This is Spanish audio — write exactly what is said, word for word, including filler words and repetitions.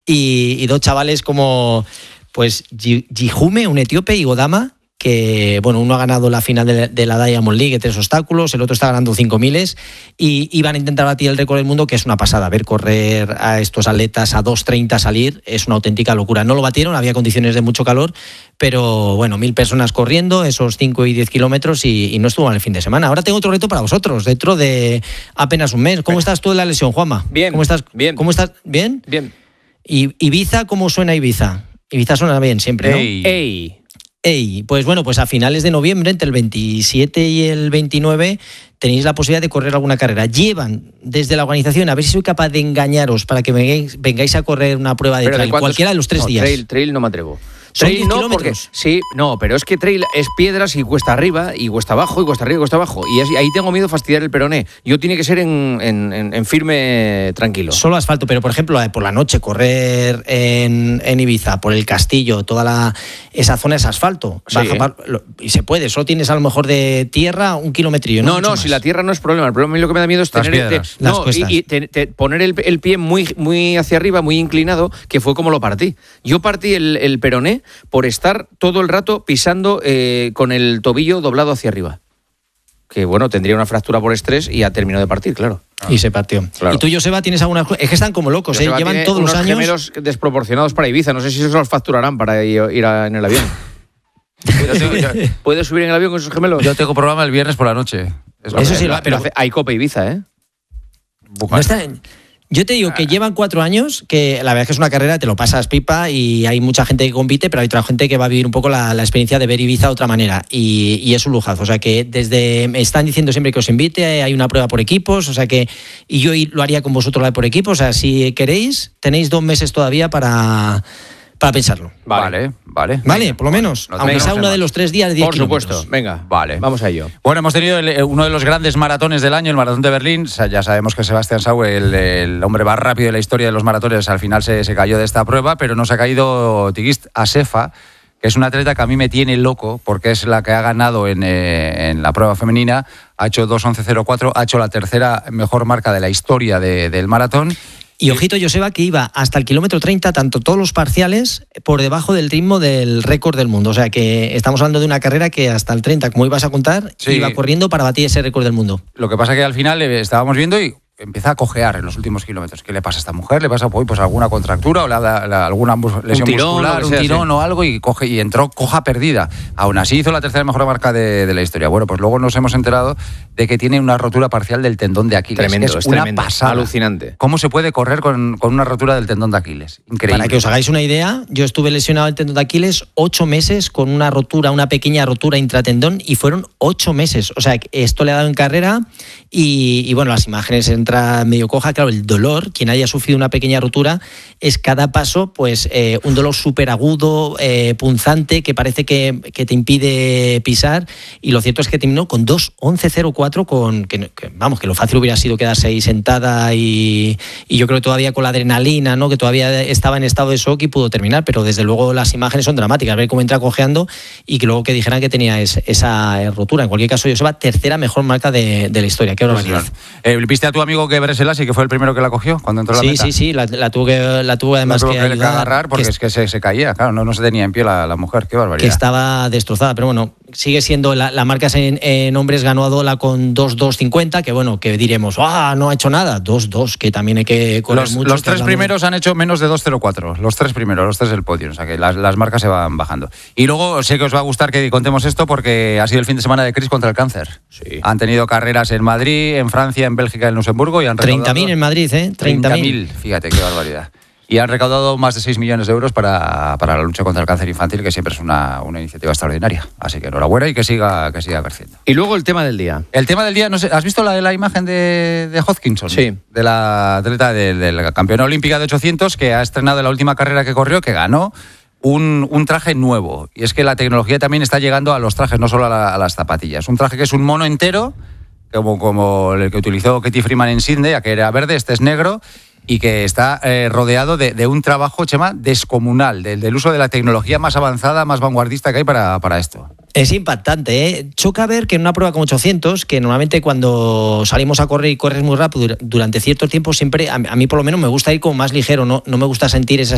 y, y dos chavales como pues Jijume, un etíope, y Godama, que bueno, uno ha ganado la final de, de la Diamond League, tres obstáculos, el otro está ganando cinco miles y iban a intentar batir el récord del mundo, que es una pasada. Ver correr a estos atletas a dos treinta salir es una auténtica locura. No lo batieron, había condiciones de mucho calor, pero bueno, mil personas corriendo esos cinco y diez kilómetros y, y no estuvo mal el fin de semana. Ahora tengo otro reto para vosotros, dentro de apenas un mes. ¿Cómo estás tú de la lesión, Juanma? Bien. ¿Cómo estás? Bien. ¿Cómo estás? ¿Bien? Bien. ¿Y Ibiza, cómo suena Ibiza? Ibiza suena bien siempre, ¿no? Ey. Ey. Ey, pues bueno, pues a finales de noviembre, entre el veintisiete y el veintinueve, tenéis la posibilidad de correr alguna carrera. Llevan desde la organización, a ver si soy capaz de engañaros para que vengáis, vengáis a correr una prueba de Pero trail, ¿de cualquiera de los tres no, días. Trail, trail no me atrevo. Son Trail diez no, porque kilómetros. sí, no, pero es que trail es piedras y cuesta arriba, y cuesta abajo, y cuesta arriba, y cuesta abajo. Y es, ahí tengo miedo de fastidiar el peroné. Yo tiene que ser en, en, en, en firme, tranquilo. Solo asfalto, pero por ejemplo, por la noche correr en, en Ibiza, por el castillo, toda la esa zona es asfalto. Sí. Baja par, lo, y se puede, solo tienes a lo mejor de tierra un kilometrillo. No, No, no, Mucho si más. la tierra no es problema. El problema a mí lo que me da miedo es Las tener te, piedras. Las no, cuestas. y, y te, te, poner el, el pie muy, muy hacia arriba, muy inclinado, que fue como lo partí. Yo partí el, el peroné por estar todo el rato pisando eh, con el tobillo doblado hacia arriba. Que bueno, tendría una fractura por estrés y ha terminado de partir, claro. Y se partió. Claro. Y tú, Joseba, tienes alguna... Es que están como locos, ¿eh? Joseba Llevan tiene todos los unos años... gemelos desproporcionados para Ibiza. No sé si esos los facturarán para ir, ir a, en el avión. Yo tengo, yo, ¿Puedes subir en el avión con esos gemelos? yo tengo programa el viernes por la noche. Es lo Eso que- sí, Pero pero- hace- hay Copa Ibiza, ¿eh? No está en- Yo te digo que llevan cuatro años, que la verdad es que es una carrera, te lo pasas pipa y hay mucha gente que compite, pero hay otra gente que va a vivir un poco la, la experiencia de ver Ibiza de otra manera y, y es un lujazo. O sea que desde me están diciendo siempre que os invite, hay una prueba por equipos, o sea que y yo lo haría con vosotros la de por equipos. O sea, si queréis, tenéis dos meses todavía para, para pensarlo. Vale, vale. Vale, Venga, por lo menos, lo aunque tenemos sea en uno de marcha. los tres días de diez Por kilómetros. supuesto. Venga, Vale. vamos a ello. Bueno, hemos tenido el- uno de los grandes maratones del año, el Maratón de Berlín. O sea, ya sabemos que Sebastián Saue, el, el hombre más rápido de la historia de los maratones, al final se, se cayó de esta prueba, pero nos ha caído Tigist Assefa, que es una atleta que a mí me tiene loco, porque es la que ha ganado en, eh, en la prueba femenina, ha hecho dos once cero cuatro, ha hecho la tercera mejor marca de la historia de- del maratón. Y ojito, Joseba, que iba hasta el kilómetro treinta, tanto todos los parciales, por debajo del ritmo del récord del mundo. O sea que estamos hablando de una carrera que hasta el treinta, como ibas a contar, Sí. iba corriendo para batir ese récord del mundo. Lo que pasa que al final eh, estábamos viendo y empieza a cojear en los últimos kilómetros. ¿Qué le pasa a esta mujer? ¿Le pasa pues, pues alguna contractura o le da la- alguna mus- lesión tirón, muscular, lo que un sea, tirón sí. o algo y coge y entró coja perdida? Aún así hizo la tercera mejor marca de, de la historia. Bueno, pues luego nos hemos enterado de que tiene una rotura parcial del tendón de Aquiles. Tremendo, que es, es una tremendo, pasada. alucinante. ¿Cómo se puede correr con, con una rotura del tendón de Aquiles? Increíble. Para que os hagáis una idea, yo estuve lesionado el tendón de Aquiles ocho meses con una rotura, una pequeña rotura intratendón, y fueron ocho meses. O sea, que esto le ha dado en carrera y, y bueno, las imágenes entra medio coja. Claro, el dolor, quien haya sufrido una pequeña rotura, es cada paso, pues eh, un dolor súper agudo, eh, punzante, que parece que, que te impide pisar. Y lo cierto es que terminó con dos once cero cuatro, con que, que, vamos, que lo fácil hubiera sido quedarse ahí sentada y, y yo creo que todavía con la adrenalina, ¿no? Que todavía estaba en estado de shock y pudo terminar, pero desde luego las imágenes son dramáticas, ver cómo entra cojeando y que luego que dijeran que tenía es, esa eh, rotura. En cualquier caso, Joseba, tercera mejor marca de, de la historia. Qué barbaridad. Eh, ¿Viste a tu amigo Gebre Selassie, que fue el primero que la cogió cuando entró a la Sí, meta? sí, sí, la, la tuvo que, la tuvo La además tuvo que, que, ayudar, agarrar porque que, es que se, se caía, claro, no, no se tenía en pie la, la mujer, qué barbaridad. que estaba destrozada, pero bueno, sigue siendo la, la marca en, en hombres, ganó a Dola con dos dos cincuenta, que bueno, que diremos, ah, no ha hecho nada, dos dos, que también hay que correr Los, mucho. los que tres hablamos- primeros han hecho menos de dos cero cuatro, los tres primeros, los tres del podio, o sea que las, las marcas se van bajando. Y luego sé que os va a gustar que contemos esto porque ha sido el fin de semana de Chris contra el cáncer. Sí. Han tenido carreras en Madrid, en Francia, en Bélgica, en Luxemburgo y han recaudado treinta mil en Madrid, ¿eh? treinta mil. Fíjate qué barbaridad. Y han recaudado más de seis millones de euros para, para la lucha contra el cáncer infantil, que siempre es una, una iniciativa extraordinaria. Así que enhorabuena y que siga, que siga creciendo. Y luego el tema del día. El tema del día, no sé, ¿has visto la, la imagen de, de Hodgkinson? Sí. De la atleta de, de la campeona olímpica de ochocientos que ha estrenado la última carrera que corrió, que ganó un, un traje nuevo. Y es que la tecnología también está llegando a los trajes, no solo a, la- a las zapatillas. Un traje que es un mono entero, como, como el que utilizó Katie Freeman en Sydney, que era verde, este es negro, y que está eh, rodeado de, de un trabajo, Chema, descomunal, del, del uso de la tecnología más avanzada, más vanguardista que hay para, para esto. Es impactante, ¿eh? Choca ver que en una prueba como ochocientos, que normalmente cuando salimos a correr y corres muy rápido durante cierto tiempo, siempre, a mí, a mí por lo menos me gusta ir como más ligero, no, no me gusta sentir esa